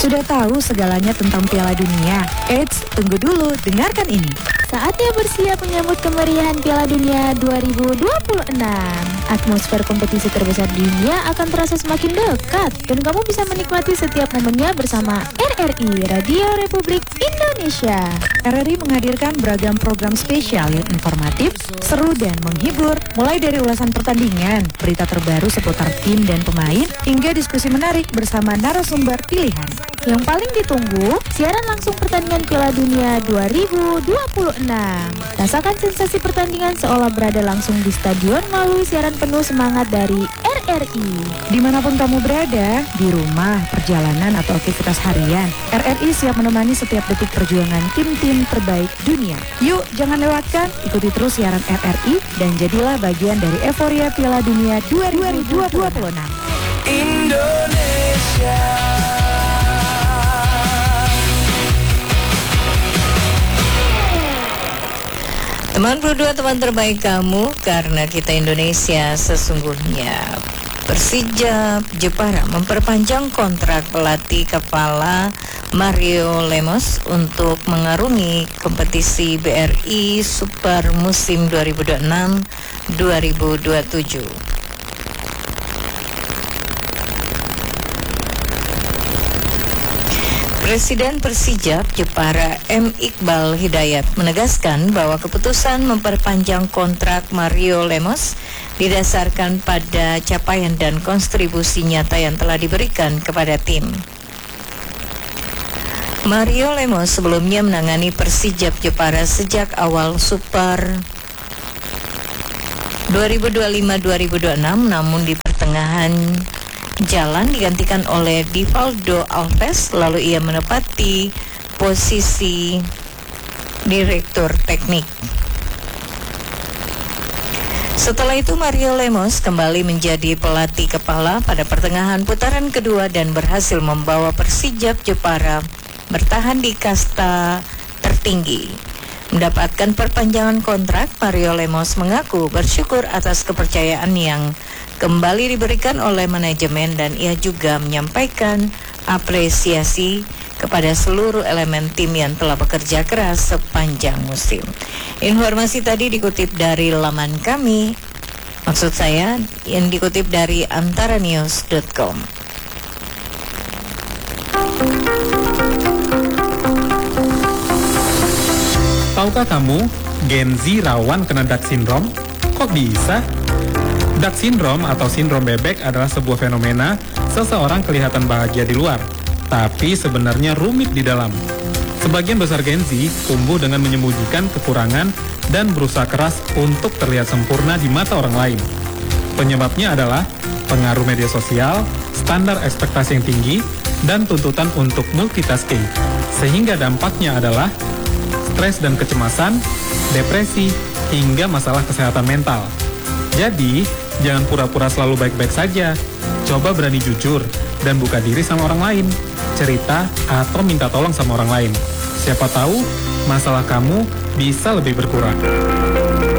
Sudah tahu segalanya tentang Piala Dunia? Eits, tunggu dulu, dengarkan ini. Saatnya bersiap menyambut kemeriahan Piala Dunia 2026. Atmosfer kompetisi terbesar di dunia akan terasa semakin dekat dan kamu bisa menikmati setiap momennya bersama RRI, Radio Republik Indonesia. RRI menghadirkan beragam program spesial yang informatif, seru dan menghibur, mulai dari ulasan pertandingan, berita terbaru seputar tim dan pemain, hingga diskusi menarik bersama narasumber pilihan. Yang paling ditunggu, siaran langsung pertandingan Piala Dunia 2026. Rasakan sensasi pertandingan seolah berada langsung di stadion melalui siaran penuh semangat dari RRI. Dimanapun kamu berada, di rumah, perjalanan, atau aktivitas harian, RRI siap menemani setiap detik perjuangan tim-tim terbaik dunia. Yuk, jangan lewatkan, ikuti terus siaran RRI dan jadilah bagian dari euforia Piala Dunia 2026. Indonesia. 92 teman terbaik kamu, karena kita Indonesia sesungguhnya. Persija Jepara memperpanjang kontrak pelatih kepala Mario Lemos untuk mengarungi kompetisi BRI Super musim 2026-2027. Presiden Persija Jepara M. Iqbal Hidayat menegaskan bahwa keputusan memperpanjang kontrak Mario Lemos didasarkan pada capaian dan kontribusi nyata yang telah diberikan kepada tim. Mario Lemos sebelumnya menangani Persija Jepara sejak awal Super 2025-2026, namun di pertengahan jalan digantikan oleh Divaldo Alves, lalu ia menepati posisi direktur teknik. Setelah itu Mario Lemos kembali menjadi pelatih kepala pada pertengahan putaran kedua dan berhasil membawa Persija Jepara bertahan di kasta tertinggi. Mendapatkan perpanjangan kontrak, Mario Lemos mengaku bersyukur atas kepercayaan yang kembali diberikan oleh manajemen dan ia juga menyampaikan apresiasi kepada seluruh elemen tim yang telah bekerja keras sepanjang musim. Informasi tadi dikutip dari laman kami, maksud saya yang dikutip dari antaranews.com. Tahukah kamu, Gen Z rawan kena Duck Syndrome? Kok bisa? Duck Syndrome atau sindrom bebek adalah sebuah fenomena seseorang kelihatan bahagia di luar, tapi sebenarnya rumit di dalam. Sebagian besar Gen Z tumbuh dengan menyembunyikan kekurangan dan berusaha keras untuk terlihat sempurna di mata orang lain. Penyebabnya adalah pengaruh media sosial, standar ekspektasi yang tinggi, dan tuntutan untuk multitasking. Sehingga dampaknya adalah stres dan kecemasan, depresi, hingga masalah kesehatan mental. Jadi, jangan pura-pura selalu baik-baik saja. Coba berani jujur dan buka diri sama orang lain. Cerita atau minta tolong sama orang lain. Siapa tahu masalah kamu bisa lebih berkurang.